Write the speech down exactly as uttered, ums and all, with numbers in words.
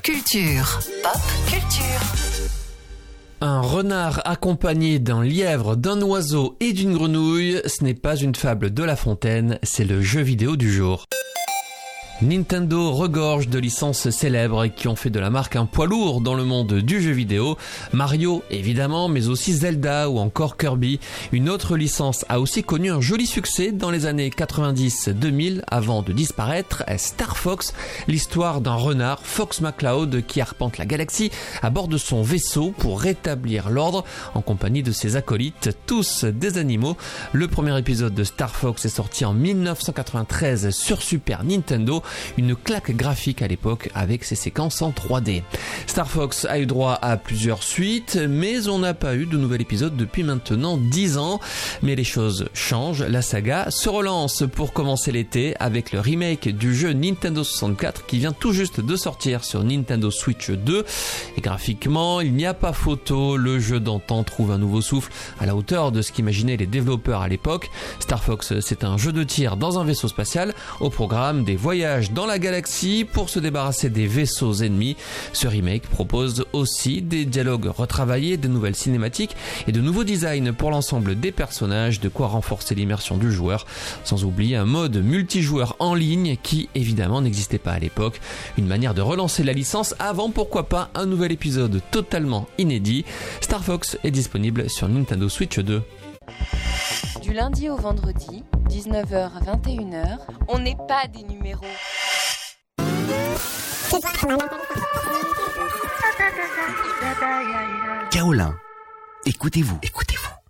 culture. Pop culture. Un renard accompagné d'un lièvre, d'un oiseau et d'une grenouille, ce n'est pas une fable de La Fontaine, c'est le jeu vidéo du jour. Nintendo regorge de licences célèbres qui ont fait de la marque un poids lourd dans le monde du jeu vidéo. Mario, évidemment, mais aussi Zelda ou encore Kirby. Une autre licence a aussi connu un joli succès dans les années quatre-vingt-dix deux mille avant de disparaître, Star Fox, l'histoire d'un renard, Fox McCloud, qui arpente la galaxie à bord de son vaisseau pour rétablir l'ordre en compagnie de ses acolytes, tous des animaux. Le premier épisode de Star Fox est sorti en dix-neuf cent quatre-vingt-treize sur Super Nintendo. Une claque graphique à l'époque avec ses séquences en trois D. Star Fox a eu droit à plusieurs suites, mais on n'a pas eu de nouvel épisode depuis maintenant dix ans. Mais les choses changent, la saga se relance pour commencer l'été avec le remake du jeu Nintendo soixante-quatre qui vient tout juste de sortir sur Nintendo Switch deux. Et graphiquement, il n'y a pas photo, le jeu d'antan trouve un nouveau souffle à la hauteur de ce qu'imaginaient les développeurs à l'époque. Star Fox, c'est un jeu de tir dans un vaisseau spatial, au programme des voyages dans la galaxie pour se débarrasser des vaisseaux ennemis. Ce remake propose aussi des dialogues retravaillés, des nouvelles cinématiques et de nouveaux designs pour l'ensemble des personnages, de quoi renforcer l'immersion du joueur, sans oublier un mode multijoueur en ligne qui évidemment n'existait pas à l'époque. Une manière de relancer la licence avant pourquoi pas un nouvel épisode totalement inédit. Star Fox est disponible sur Nintendo Switch deux. Du lundi au vendredi, dix-neuf heures à vingt et une heures, on n'est pas des numéros. Kaolin, écoutez-vous, écoutez-vous.